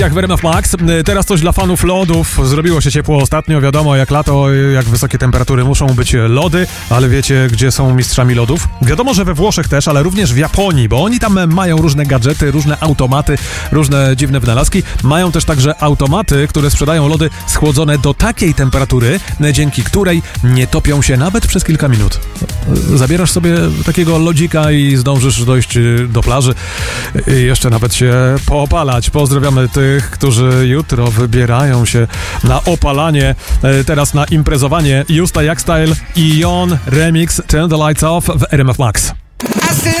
Jak w RMF Max. Teraz coś dla fanów lodów. Zrobiło się ciepło ostatnio, wiadomo, jak lato, jak wysokie temperatury, muszą być lody, ale wiecie, gdzie są mistrzami lodów? Wiadomo, że we Włoszech też, ale również w Japonii, bo oni tam mają różne gadżety, różne automaty, różne dziwne wynalazki. Mają też także automaty, które sprzedają lody schłodzone do takiej temperatury, dzięki której nie topią się nawet przez kilka minut. Zabierasz sobie takiego lodzika i zdążysz dojść do plaży i jeszcze nawet się poopalać. Pozdrawiamy tych, którzy jutro wybierają się na opalanie, teraz na imprezowanie. Justa Jak Style i Jon Remix Turn the Lights Off w RMF Max.